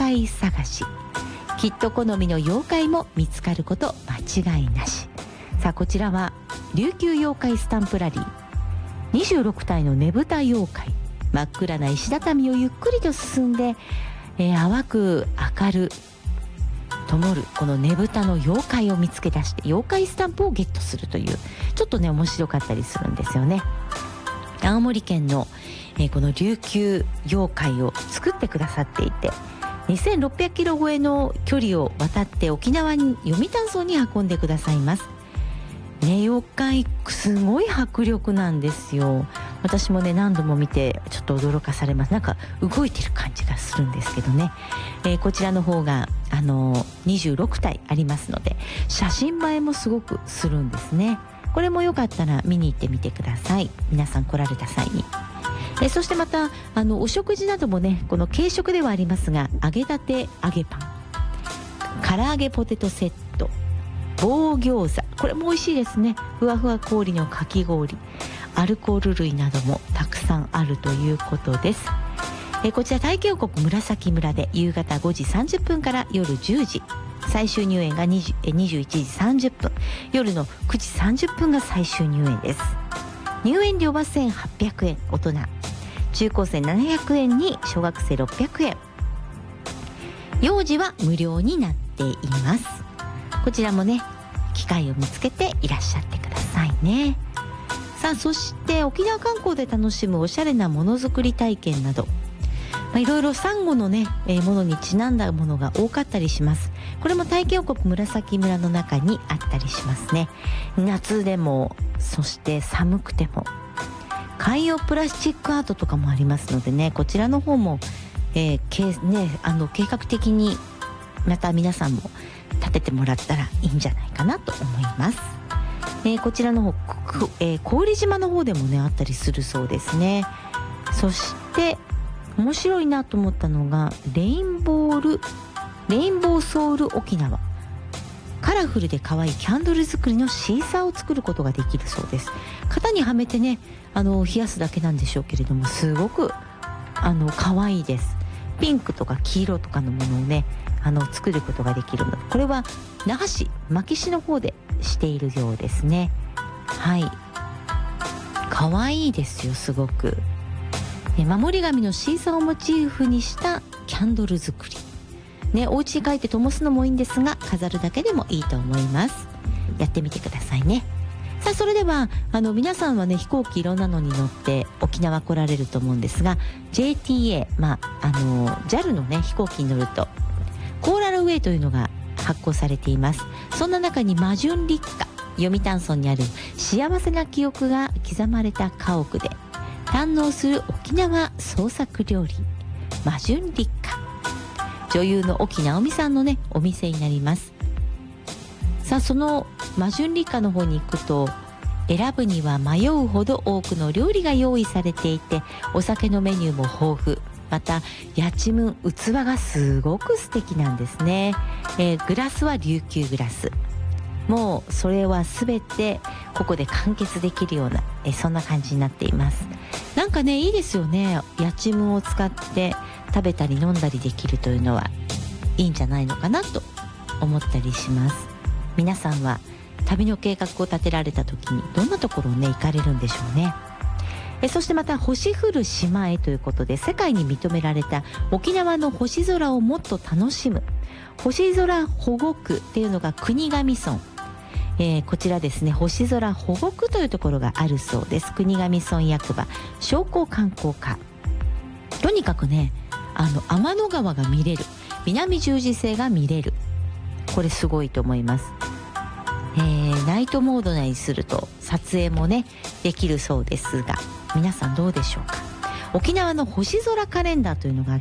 怪探し、きっと好みの妖怪も見つかること間違いなし。さあこちらは琉球妖怪スタンプラリー、26体のねぶた妖怪、真っ暗な石畳をゆっくりと進んで、淡く明る灯るこのねぶたの妖怪を見つけ出して妖怪スタンプをゲットするという、ちょっとね面白かったりするんですよね。青森県の、この琉球妖怪を作ってくださっていて、2600キロ超えの距離を渡って沖縄に読谷村に運んでくださいますね。妖怪すごい迫力なんですよ。私もね何度も見てちょっと驚かされます。なんか動いてる感じがするんですけどね、こちらの方が26体ありますので、写真映えもすごくするんですね。これもよかったら見に行ってみてください、皆さん来られた際に。そしてまたお食事などもね、この軽食ではありますが、揚げたて揚げパン、唐揚げポテトセット、棒餃子、これも美味しいですね。ふわふわ氷のかき氷、アルコール類などもたくさんあるということです。こちら体験王国紫村で夕方5時30分から夜10時、最終入園が21時30分、夜の9時30分が最終入園です。入園料は1800円、大人中高生700円に小学生600円、幼児は無料になっています。こちらもね機会を見つけていらっしゃってくださいね。さあそして沖縄観光で楽しむおしゃれなものづくり体験など、いろいろサンゴのね、ものにちなんだものが多かったりします。これも体験王国紫村の中にあったりしますね。夏でもそして寒くても海洋プラスチックアートとかもありますのでね、こちらの方も、計画的にまた皆さんも立ててもらったらいいんじゃないかなと思います。こちらの方、郡島の方でもねあったりするそうですね。そして面白いなと思ったのがレインボーソウル沖縄、カラフルで可愛いキャンドル作りのシーサーを作ることができるそうです。型にはめてね冷やすだけなんでしょうけれども、すごく可愛いです。ピンクとか黄色とかのものをね作ることができるので、これは那覇市牧師の方でしているようですね。はい、可愛いですよ、すごく。守り神のシーサーをモチーフにしたキャンドル作りね、お家に帰って灯すのもいいんですが、飾るだけでもいいと思います。やってみてくださいね。さあそれでは皆さんはね飛行機いろんなのに乗って沖縄来られると思うんですが、 JTA、JAL のね飛行機に乗るとコーラルウェイというのが発行されています。そんな中に魔順立花、読谷村にある幸せな記憶が刻まれた家屋で堪能する沖縄創作料理、魔順立花、女優の沖直美さんのねお店になります。さあその魔順立花の方に行くと、選ぶには迷うほど多くの料理が用意されていて、お酒のメニューも豊富、またやちむん器がすごく素敵なんですね。グラスは琉球グラス、もうそれは全てここで完結できるようなそんな感じになっています。なんかねいいですよね、やちむんを使って食べたり飲んだりできるというのはいいんじゃないのかなと思ったりします。皆さんは旅の計画を立てられた時にどんなところをね行かれるんでしょうね。そしてまた星降る島へということで、世界に認められた沖縄の星空をもっと楽しむ星空保護区っていうのが国頭村、こちらですね、星空保護区というところがあるそうです。国頭村役場商工観光課、とにかくね天の川が見れる、南十字星が見れる、これすごいと思います。ナイトモードにすると撮影もねできるそうですが、皆さんどうでしょうか。沖縄の星空カレンダーというのがあって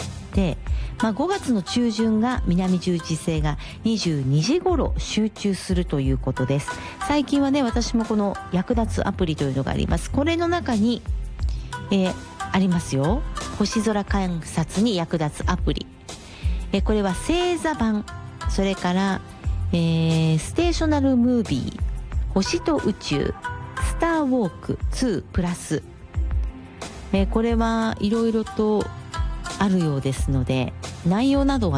、5月の中旬が南十字星が22時頃集中するということです。最近はね私もこの役立つアプリというのがあります。これの中に、ありますよ、星空観察に役立つアプリ。これは星座版、それからステーショナルムービー、星と宇宙、スターウォーク2プラス、これはいろいろとあるようですので、内容などは